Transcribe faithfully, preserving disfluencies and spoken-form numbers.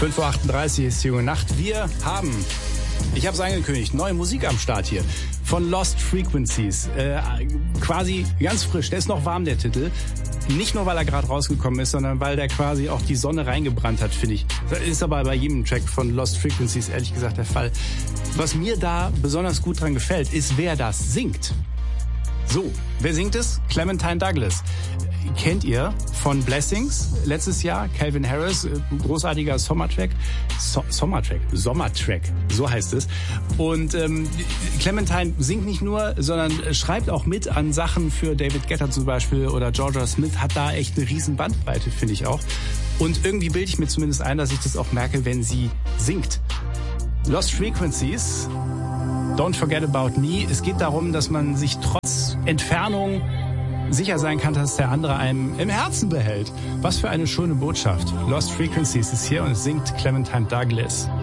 fünf Uhr achtunddreißig ist die junge Nacht. Wir haben, ich habe es angekündigt, neue Musik am Start hier von Lost Frequencies. Äh, quasi ganz frisch, der ist noch warm, der Titel. Nicht nur, weil er gerade rausgekommen ist, sondern weil der quasi auch die Sonne reingebrannt hat, finde ich. Das ist aber bei jedem Track von Lost Frequencies ehrlich gesagt der Fall. Was mir da besonders gut dran gefällt, ist, wer das singt. So, wer singt es? Clementine Douglas. Kennt ihr von Blessings letztes Jahr? Calvin Harris, großartiger Sommertrack. So- Sommertrack, Sommertrack, so heißt es. Und ähm, Clementine singt nicht nur, sondern schreibt auch mit an Sachen für David Guetta zum Beispiel oder Georgia Smith. Hat da echt eine riesen Bandbreite, finde ich auch. Und irgendwie bilde ich mir zumindest ein, dass ich das auch merke, wenn sie singt. Lost Frequencies, Don't Forget About Me. Es geht darum, dass man sich trotz Entfernung sicher sein kann, dass der andere einem im Herzen behält. Was für eine schöne Botschaft. Lost Frequencies ist hier und es singt Clementine Douglas.